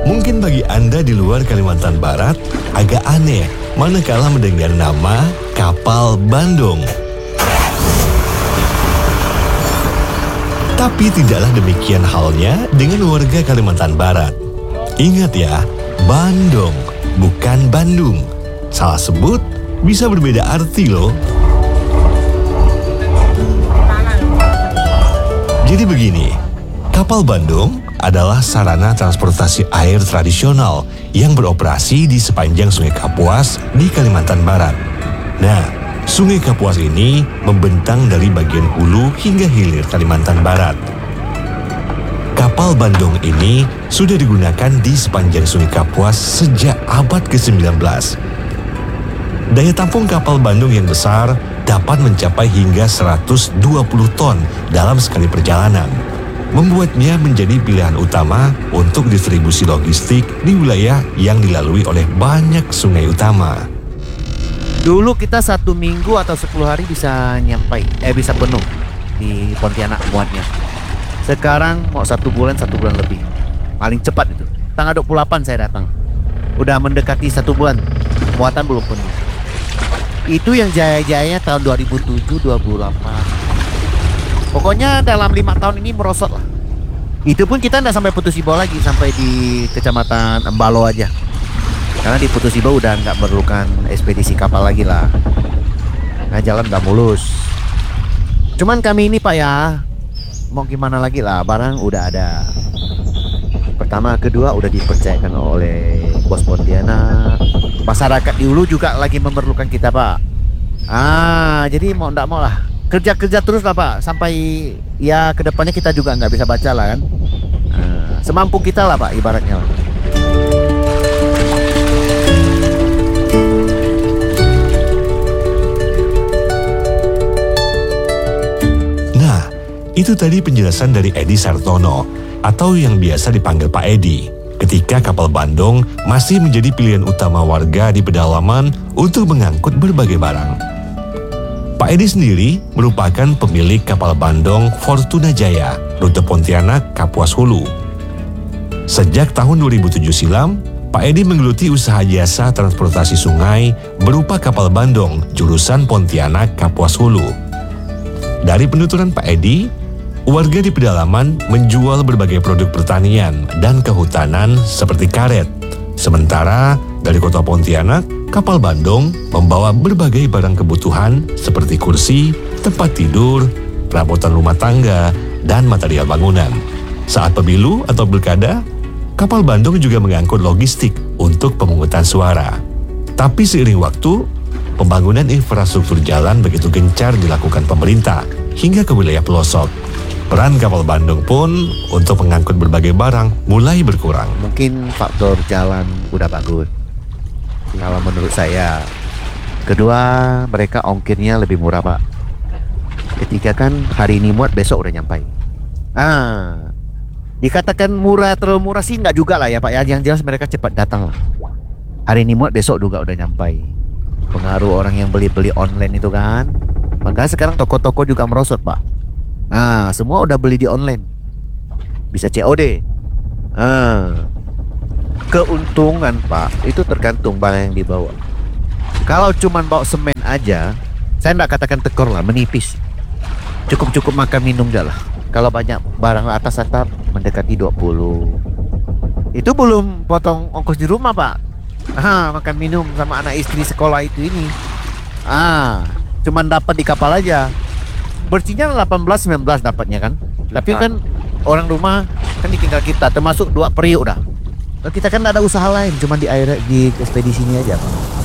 Mungkin bagi Anda di luar Kalimantan Barat agak aneh manakala mendengar nama kapal Bandung. Tapi tidaklah demikian halnya dengan warga Kalimantan Barat. Ingat ya, Bandung, bukan Bandung. Salah sebut bisa berbeda arti loh. Jadi begini, kapal Bandung adalah sarana transportasi air tradisional yang beroperasi di sepanjang Sungai Kapuas di Kalimantan Barat. Nah, Sungai Kapuas ini membentang dari bagian hulu hingga hilir Kalimantan Barat. Kapal Bandung ini sudah digunakan di sepanjang Sungai Kapuas sejak abad ke-19. Daya tampung kapal Bandung yang besar dapat mencapai hingga 120 ton dalam sekali perjalanan, membuatnya menjadi pilihan utama untuk distribusi logistik di wilayah yang dilalui oleh banyak sungai utama. Dulu kita 1 minggu atau 10 hari bisa bisa penuh di Pontianak muatnya. Sekarang mau 1 bulan lebih. Paling cepat itu. Tanggal 28 saya datang. Udah mendekati 1 bulan. Muatan belum penuh. Itu yang jaya-jayanya tahun 2007, 2008. Pokoknya dalam 5 tahun ini merosot lah. Itu pun kita nggak sampai Putus Ibau lagi, sampai di Kecamatan Embalo aja. Karena di Putus Ibau udah nggak memerlukan ekspedisi kapal lagi lah. Nah, jalan udah mulus. Cuman kami ini Pak ya, mau gimana lagi lah, barang udah ada. Pertama, kedua udah dipercayakan oleh Bos Pontianak. Masyarakat di hulu juga lagi memerlukan kita Pak. Jadi mau nggak mau lah, kerja terus lah Pak, sampai ya kedepannya kita juga nggak bisa baca lah kan. Semampu kita lah Pak, ibaratnya. Itu tadi penjelasan dari Edi Sartono, atau yang biasa dipanggil Pak Edi, ketika kapal Bandung masih menjadi pilihan utama warga di pedalaman untuk mengangkut berbagai barang. Pak Edi sendiri merupakan pemilik kapal Bandung Fortuna Jaya, rute Pontianak Kapuas Hulu. Sejak tahun 2007 silam, Pak Edi menggeluti usaha jasa transportasi sungai berupa kapal Bandung jurusan Pontianak Kapuas Hulu. Dari penuturan Pak Edi, warga di pedalaman menjual berbagai produk pertanian dan kehutanan seperti karet. Sementara dari kota Pontianak, kapal Bandung membawa berbagai barang kebutuhan seperti kursi, tempat tidur, perabotan rumah tangga, dan material bangunan. Saat pemilu atau pilkada, kapal Bandung juga mengangkut logistik untuk pemungutan suara. Tapi seiring waktu, pembangunan infrastruktur jalan begitu gencar dilakukan pemerintah hingga ke wilayah pelosok. Peran kapal Bandung pun untuk mengangkut berbagai barang mulai berkurang. Mungkin faktor jalan udah bagus, kalau menurut saya. Kedua, mereka ongkirnya lebih murah Pak. Ketika kan hari ini muat, besok udah nyampai. Dikatakan murah, terlalu murah sih nggak juga lah ya Pak ya. Yang jelas mereka cepat datang lah. Hari ini muat, besok juga udah nyampai. Pengaruh orang yang beli online itu kan. Makanya sekarang toko-toko juga merosot Pak. Semua udah beli di online, bisa COD. Keuntungan Pak, itu tergantung barang yang dibawa. Kalau cuman bawa semen aja, saya nggak katakan tekor lah, menipis. Cukup makan minum aja lah. Kalau banyak barang atas atap mendekati 20. Itu belum potong ongkos di rumah Pak. Makan minum sama anak istri sekolah itu ini. Cuman dapat di kapal aja. Bersihnya 18-19 dapatnya kan. Tapi kan orang rumah kan ditinggal kita, termasuk 2 periuk dah. Kita kan ada usaha lain, cuma di air di ekspedisinya aja.